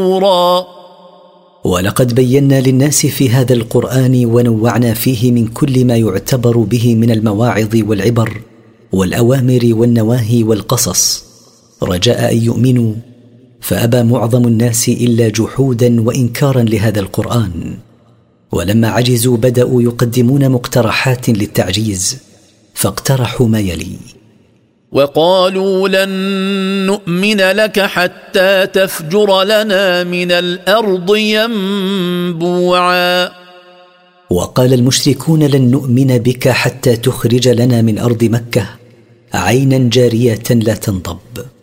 ولقد بينا للناس في هذا القرآن ونوعنا فيه من كل ما يعتبر به من المواعظ والعبر والأوامر والنواهي والقصص رجاء أن يؤمنوا، فأبى معظم الناس إلا جحودا وإنكارا لهذا القرآن. ولما عجزوا بدأوا يقدمون مقترحات للتعجيز، فاقترحوا ما يلي: وقالوا لن نؤمن لك حتى تفجر لنا من الأرض ينبوعا. وقال المشركون لن نؤمن بك حتى تخرج لنا من أرض مكة عينا جارية لا تنضب.